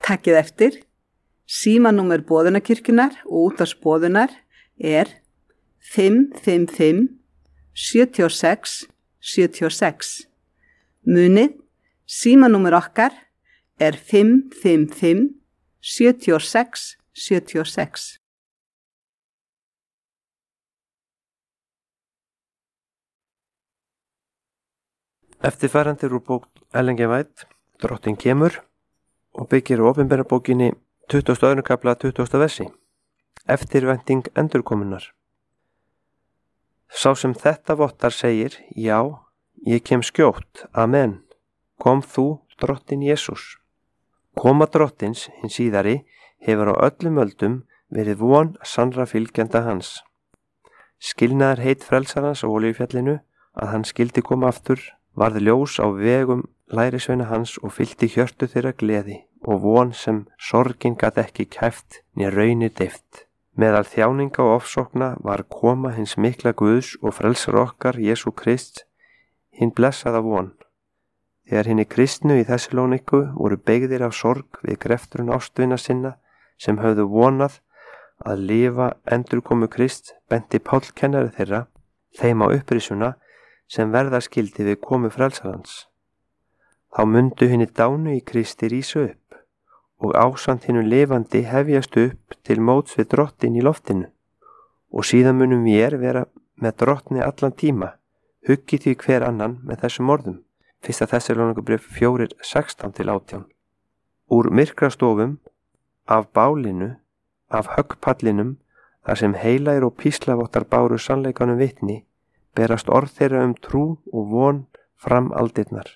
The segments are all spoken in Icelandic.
Takkið eftir, símanúmer Boðunarkirkjunnar og útvarpsboðunar er 555 76 76. Munið, símanúmer okkar er 555 76 76. Eftirfarandi úr bók Ellen G. White, Drottinn kemur, og byggir á opinbera bókinni 22. kafla 20. versi. Eftirvænting endurkomunnar. Sá sem þetta vottar segir, já, ég kem skjótt, amen. Kom þú, Drottinn Jesús. Koma Drottins, hinn síðari, hefur á öllum öldum verið von sannra fylgjanda hans. Skilnaðar heit frelsarans á Olíufjallinu að hann skildi koma aftur, varð ljós á vegum lærisveina hans og fyllti hjörtu þeirra gleði og von sem sorgin gat ekki kæft né raunir deyft. Meðal þjáninga og ofsókna var koma hins mikla Guðs og frelsar okkar Jesú Krist, hinn blessaða von. Þegar hinni kristnu í Þessalóníku voru beygðir af sorg við greftrun ástvina sinna sem höfðu vonað að lifa endurkomu Krist, benti Páll kennari þeirra þeim á upprisuna sem verða skildi við komu frelsarans. Þá mundu hinni dánu í Kristi rísa upp og ásamt hinnu lifandi hefjast upp til móts við Drottinn í loftinu og síðan munum vér vera með Drottni allan tíma, huggi því hver annan með þessum orðum. 1. Þessalóníkubréf 4:16-18. Úr myrkrastofum, af bálinu, af höggpallinum, þar sem heilair og píslavottar báru sannleikanum vitni, berast orð þeirra trú og von fram aldirnar.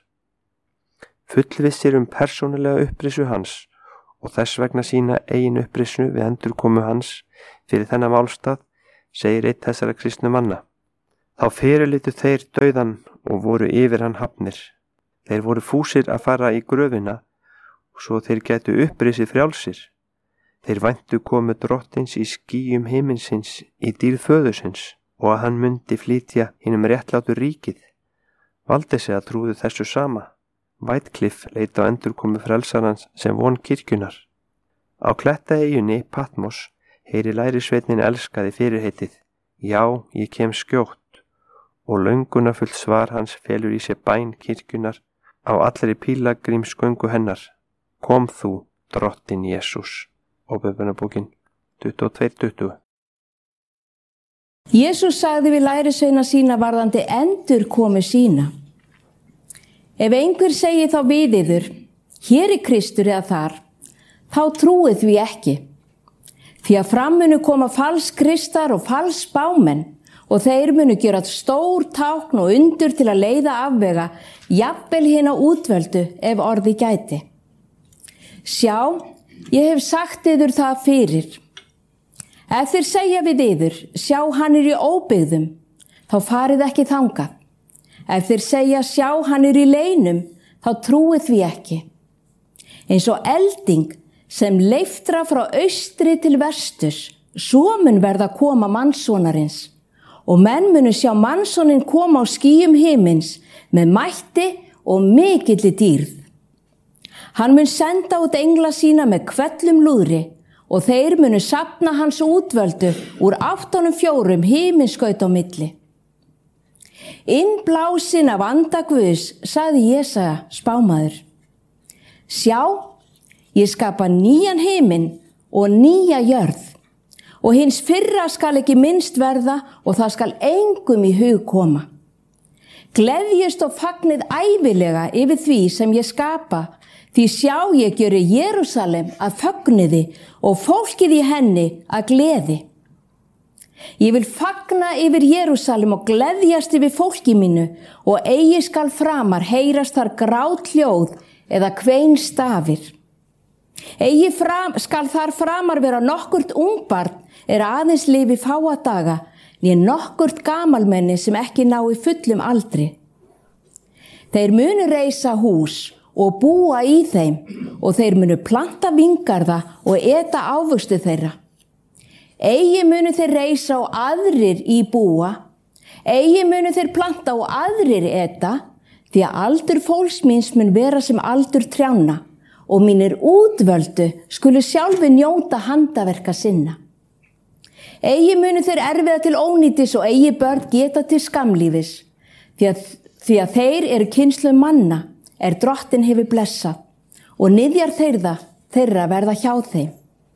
Fullvissir persónulega upprisu hans og þess vegna sína eigin upprisu við endurkomu hans fyrir þennan málstað, segir einn þessara kristnu manna. Þá fyrirlitu þeir dauðan og voru yfir hann hafnir. Þeir voru fúsir að fara í gröfina og svo þeir gætu upprisið frjálsir. Þeir væntu komu Drottins í skýjum himinsins í dýrð föðursins og að hann mundi flytja hinum réttlátu ríkið. Valdesi að trúðu þessu sama. Whitecliff leit á endurkomu frelsarans sem von kirkjunar. Á klettaeyjunni Patmos heyri lærisveinninn elskaði fyrirheitið, já, ég kem skjótt, og löngunarfullt svar hans felur í sér bæn kirkjunar á allri pílagrímsgöngu hennar. Kom þú, Drottinn Jesús. Óperbunarbókin 22:20. Jesús sagði við lærisveina sína varðandi endurkomu sína. Ef einhver segir þá við yður, hér er Kristur eða þar, þá trúið því ekki. Því að fram munu koma falskristar og falsspámenn og þeir munu gera stór tákn og undur til að leiða afvega, jafnvel hina útvöldu ef orði gæti. Sjá, ég hef sagt yður það fyrir. Ef þeir segja við yður, sjá hann í óbyggðum, þá farið ekki þangað. Ef þeir segja, sjá hann í leynum, þá trúið því ekki. Eins og elding sem leiftra frá austri til vesturs, svo mun verða koma mannssonarins. Og menn munu sjá mannssonin koma á skýjum himins með mætti og mikilli dýrð. Hann mun senda út engla sína með hvellum lúðri og þeir munu safna hans útvöldu úr 84 himinskaut á milli. Innblásin af anda Guðs, sagði Jesaja spámaður. Sjá, ég skapa nýjan himin og nýja jörð og hins fyrra skal ekki minnst verða og það skal engum í hug koma. Gleðjist og fagnið ævilega yfir því sem ég skapa, því sjá ég gjöri Jerúsalem að fögnuði og fólkið í henni að gleði. Ég vil fagna yfir Jerúsalem og gleðjast yfir fólki mínu og eigi skal framar heyrast þar gráthljóð eða kvein stafir. Eigi skal þar framar vera nokkurt ungbarn aðeins lifi fáa daga, né nokkurt gamalmenni sem ekki ná í fullum aldri. Þeir munu reisa hús og búa í þeim og þeir munu planta vingarða og eta ávöxtu þeirra. Eigi munu þeir reisa og aðrir í búa, eigi munu þeir planta og aðrir eta, því að aldur fólks míns mun vera sem aldur trjánna og mínir útvöldu skulu sjálfi njóta handaverka sinna. Eigi munu þeir erfiða til ónýtis og eigi börn geta til skamlífis, því að þeir eru kynslum manna Drottinn hefur blessað og niðjar þeirra verða hjá þeim.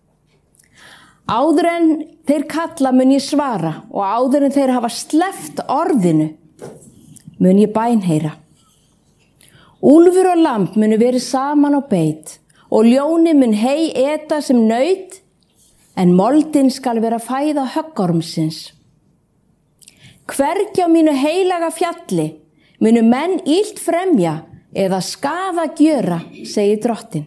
Áður en þeir kalla mun ég svara og áður en þeir hafa sleppt orðinu mun ég bænheyra. Úlfur og lamb munu verið saman á beit og ljóni mun hey eta sem naut, en moldin skal vera fæða höggormsins. Hvergi á mínu heilaga fjalli munu menn illt fremja eða skaða gjöra, segir Drottinn.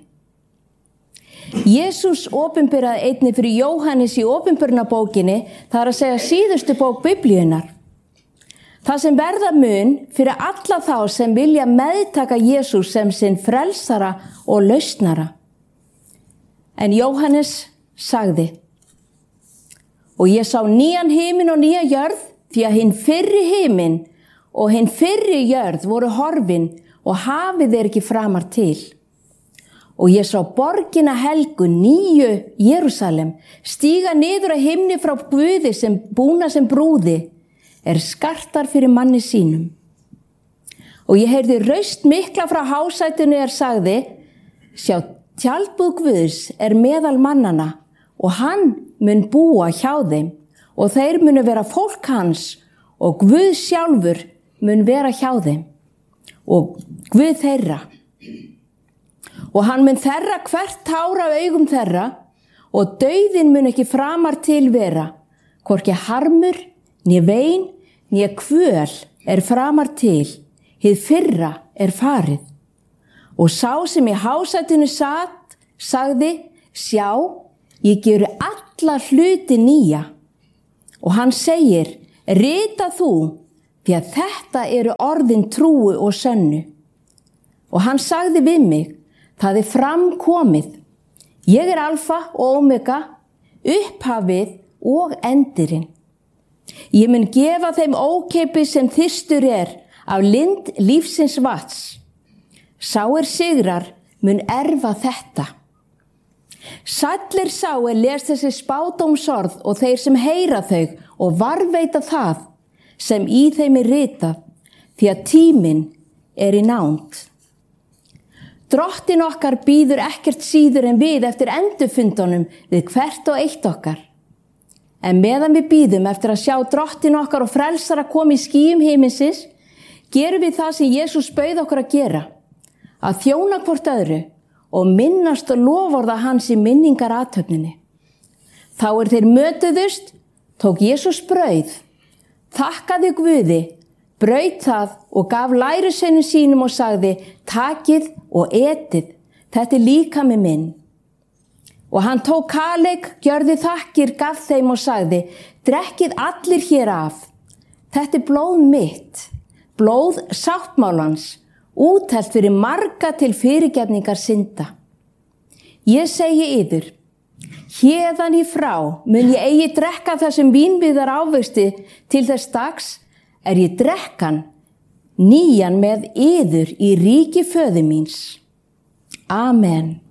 Jesús opinberaði einnig fyrir Jóhannes í opinberunarbókinni, það er að segja síðustu bók Biblíunnar. Það sem verða mun fyrir alla þá sem vilja meðtaka Jesús sem sinn frelsara og lausnara. En Jóhannes sagði: og ég sá nýjan himinn og nýja jörð, því að hinn fyrri himinn og hinn fyrri jörð voru horfin og hafið ekki framar til. Og ég sá borgina helgu, nýju Jerúsalem, stíga niður að himni frá Guði sem búna sem brúði, skartar fyrir manni sínum. Og ég heyrði raust mikla frá hásætinu sagði: sjá, tjaldbúð Guðs meðal mannana og hann mun búa hjá þeim og þeir munu vera fólk hans og Guð sjálfur mun vera hjá þeim og Guð þeirra. Og hann mun þerra hvert tár af augum þeirra og dauðinn mun ekki framar til vera, hvorki harmur, né vein, né kvöl framar til, hið fyrra farið. Og sá sem í hásætinu sat, sagði: sjá, ég geri alla hluti nýja. Og hann segir: rita þú, því að þetta orðin trúu og sönnu. Og hann sagði við mig: það framkomið. Ég alfa og omega, upphafið og endirinn. Ég mun gefa þeim ókeypis sem þyrstur af lind lífsins vatns. Sá sigrar mun erfa þetta. Sællir sá les þessi spádómsorð og þeir sem heyra þau og varðveita það sem í þeim ritað, því að tíminn í nánd. Drottinn okkar bíður ekkert síður en við eftir endurfundunum við hvert og eitt okkar. En meðan við bíðum eftir að sjá Drottinn okkar og frelsara koma í skýjum himinsins, gerum við það sem Jesús bauð okkur að gera, að þjóna hvort öðru og minnast og loforða hans í minningarathöfninni. Þá þeir mötuðust, tók Jesús brauð, þakkaði Guði, braut það og gaf lærisveinum sínum og sagði: takið og etið, þetta líkami minn. Og hann tók kaleik, gjörði þakkir, gaf þeim og sagði: drekkið allir hér af, þetta blóð mitt, blóð sáttmálans, úthellt fyrir marga til fyrirgefningar synda. Ég segi yður, héðan í frá mun ég eigi drekka þessum vínviðar ávexti til þess dags ég drekkan nýjan með yður í ríki föður míns. Amen.